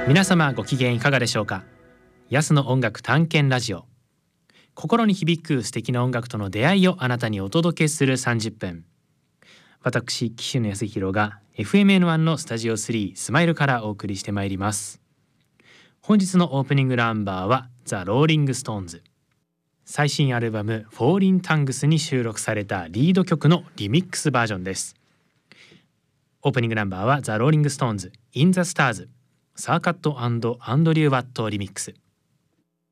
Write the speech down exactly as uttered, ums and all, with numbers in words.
皆様ご機嫌いかがでしょうか。安の音楽探検ラジオ、心に響く素敵な音楽との出会いをあなたにお届けするさんじゅっぷん。私岸野康弘が エフエムエヌワン のスタジオスリースマイルからお送りしてまいります。本日のオープニングナンバーはザ・ローリングストーンズ、最新アルバムフォーリンタングスに収録されたリード曲のリミックスバージョンです。オープニングナンバーはザ・ローリングストーンズ In the Stars サーカット&アンドリュー・ワットリミックス。